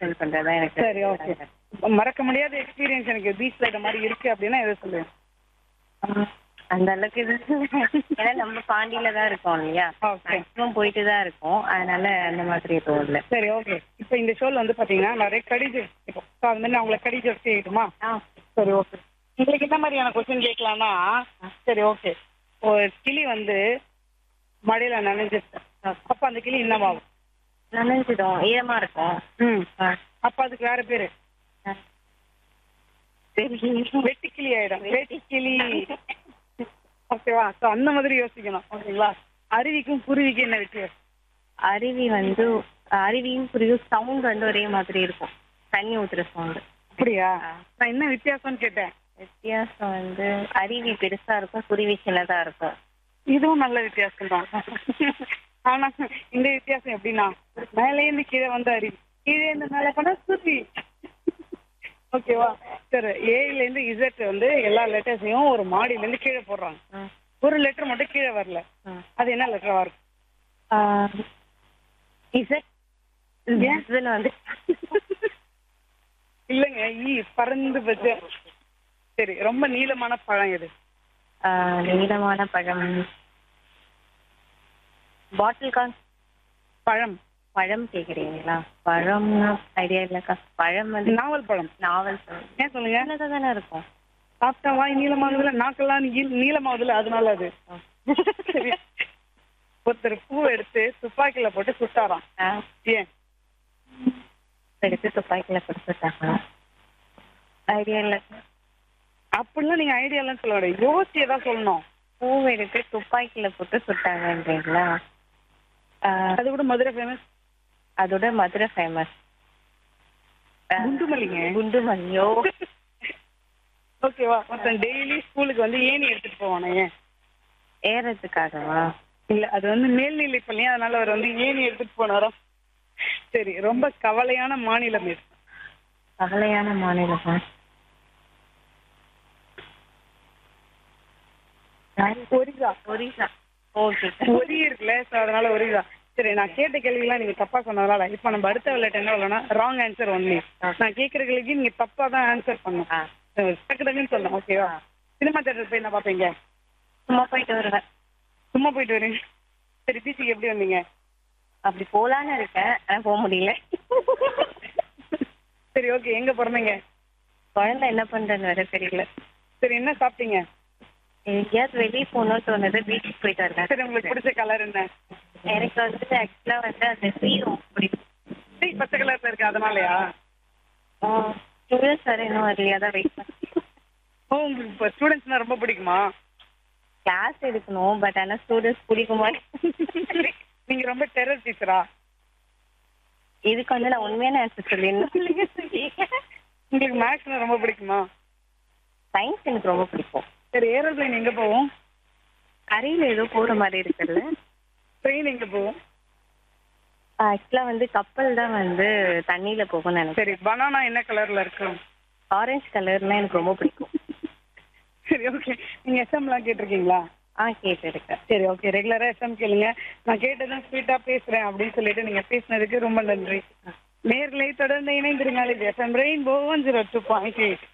Spend பண்றதா எனக்கு. சரி, ஓகே. மறக்க முடியாத எக்ஸ்பீரியன்ஸ் எனக்கு பீச்ல இந்த மாதிரி இருக்கு அப்படின்னா எதை சொல்லுவேன்? ம். அந்த அளவுக்கு இது ஏன்னா நம்ம பாண்டியில தான் இருக்கோம் இல்லையா? ஓகே. மேக்ஸிமம் போயிட்டு தான் இருக்கோம். அதனால அந்த மாதிரி எதுவும் இல்ல. சரி, ஓகே. இப்போ இந்த ஷோல வந்து பாத்தீங்கன்னா நிறைய கடி ஜோக்ஸ் கேட்போம். ஸோ அது மாதிரி நான் உங்களை கடி ஜோக்ஸ் கேட்கட்டுமா? ஆ. சரி, ஓகே. உங்களுக்கு என்ன மாதிரியான கொஸ்டின் கேட்கலாம்னா, சரி, ஓகே. ஒரு கிளி வந்து மழையில நனைஞ்சிருச்சு. அப்ப அந்த கிளி என்னவாகும்? நனைஞ்சிடும். ஈரமா இருக்கும். ம். ஆ. அப்ப அதுக்கு வேற பேரு ஆ. சரி. வெட்டுக்கிளி ஆயிடும். வெட்டுக்கிளி. ஓகேவா? ஸோ அந்த மாதிரி யோசிக்கணும். ஓகேங்களா? அருவிக்கும் குருவிக்கும் என்ன வித்தியாசம்? அருவி வந்து அருவியும் புரியும் சவுண்ட் வந்து ஒரே மாதிரி இருக்கும். தண்ணி ஊத்துற சவுண்ட். அப்படியா? நான் என்ன வித்தியாசம்னு கேட்டேன். வித்தியாசம் வந்து அருவி பெருசா இருக்கும், குருவி சின்னதா இருக்கும். இதுவும் நல்ல வித்தியாசம் தான். ஆனா இந்த வித்தியாசம் எப்படின்னா, மேலே இருந்து கீழே வந்து அருவி, கீழே இருந்து மேலே போனா குருவி. ஓகேவா? சரி, ஏல இருந்து இசட் வந்து எல்லா லெட்டர்ஸையும் ஒரு மாடியில இருந்து கீழே போடுறாங்க. ம். ஒரு லெட்டர் மட்டும் கீழே வரல. ம். அது என்ன லெட்டரா இருக்கும்? ஆ, இசட் இதுன்னு வந்து இல்லைங்க, பறந்து போச்சு. சரி, ரொம்ப நீளமான பழம் எது? ஆ, நீளமான பழம். பாட்டில் கான். பழம். பழம் கேக்குறீங்களா? பழம்னா ஐடியா இல்லக்கா. பழம் வந்து நாவல் பழம். நாவல். ஏன் சொல்லுங்க? சின்னதா தானே இருக்கும். சாப்பிட்டா வாய் நீளமாகுதுல, நாக்கெல்லாம் நீளமாகுதுல, அதனால அது. சரி. ஒருத்தர் பூ எடுத்து துப்பாக்கியில போட்டு சுட்டாராம். ஆ, ஏன்? எடுத்து துப்பாக்கியில கொடுத்துட்டாங்க. ஐடியா இல்ல. அப்படிலாம் நீங்க ஐடியாலாம் சொல்ல முடியாது, யோசிச்சு தான் சொல்லணும். பூ எடுத்து துப்பாக்கியில போட்டு சுட்டாங்கன்றீங்களா? ஆ, அது கூட மதுரை ஃபேமஸ். அதோட மதுரை ஃபேமஸ். குண்டுமல்லிங்க. குண்டுமல்லியோ? ஓகேவா? ஒருத்தன் டெய்லி ஸ்கூலுக்கு வந்து ஏணி எடுத்துட்டு போவானே, ஏன்? ஏறதுக்காகவா? இல்ல, அது வந்து மேல்நிலை பள்ளி, அதனால அவர் வந்து ஏணி எடுத்துட்டு போனாராம். சரி, ரொம்ப கவலையான மாநிலம் எது? கவலையான மாநிலமா? ஒரிசா. ஒரிசா. ஓகே. ஒரி இருக்குல்ல, ஸோ அதனால ஒரிசா. சரி, நான் கேட்ட கேள்விலாம் நீங்க தப்பா சொன்னதால இப்போ நம்ம அடுத்த விளையாட்டு என்ன விளையாடனா, ராங் ஆன்சர் ஒன்லி. நான் கேட்குற கேள்விக்கு நீங்க தப்பா தான் ஆன்சர் பண்ணணும். ஆ. டக்கு டக்குன்னு சொல்லணும். ஓகேவா? சினிமா தேட்டர் போய் என்ன பார்ப்பீங்க? சும்மா போயிட்டு வருவேன். சும்மா போயிட்டு வரீங்க. சரி, பீச்சுக்கு எப்படி வந்தீங்க? அப்படி போலான்னு இருக்கேன். ஆனா போக முடியல. சரி, ஓகே. எங்க பிறந்தீங்க? குழந்தை என்ன பண்றேன்னு வேற தெரியல. சரி, என்ன சாப்பிட்டீங்க? எங்கேயாவது வெளியே போகணும்னு தோணுது. பீச்சுக்கு போயிட்டு வருவேன். சரி, உங்களுக்கு பிடிச்ச கலர் என்ன? எனக்கு வந்து ஆக்சுவலா வந்து அந்த சீரம் பிடிக்கும். சரி, பச்சை கலர்ல இருக்கு, அதனாலயா? ஸ்டூடெண்ட்ஸ் வேற இன்னும் வரலையா தான் வெயிட் பண்ணேன். ஓ, உங்களுக்கு இப்போ ஸ்டூடெண்ட்ஸ்னா ரொம்ப பிடிக்குமா? கிளாஸ் எடுக்கணும். பட் ஆனால் ஸ்டூடெண்ட்ஸ் பிடிக்குமா? நீங்க ரொம்ப டெரர் டீச்சரா? இதுக்கு வந்து நான் உண்மையான ஆன்சர் சொல்லிடணும். உங்களுக்கு மேக்ஸ்னா ரொம்ப பிடிக்குமா? சயின்ஸ் எனக்கு ரொம்ப பிடிக்கும். சரி, ஏரோப்ளைன் எங்க போகும்? கரையில் ஏதோ போகிற மாதிரி இருக்குல்ல. ட்ரெயின் எங்க போகும்? ஆக்சுவலாக வந்து கப்பல் தான் வந்து தண்ணியில் போகும்னு நினைக்கிறேன். சரி, பனானா என்ன கலர்ல இருக்கும்? ஆரஞ்சு கலர்னா எனக்கு ரொம்ப பிடிக்கும். சரி, ஓகே. நீங்க எஸ்எம்லாம் கேட்டிருக்கீங்களா? கேட்டிருக்கேன். சரி, ஓகே. ரெகுலரா எஸ்எம் கேளுங்க. நான் கேட்டதும் ஸ்வீட்டா பேசுறேன் அப்படின்னு சொல்லிட்டு நீங்க பேசினதுக்கு ரொம்ப நன்றி. நேர்களை தொடர்ந்து இணைந்திருங்கள். இது எஃப்எம் ரெயின்போ 102.8.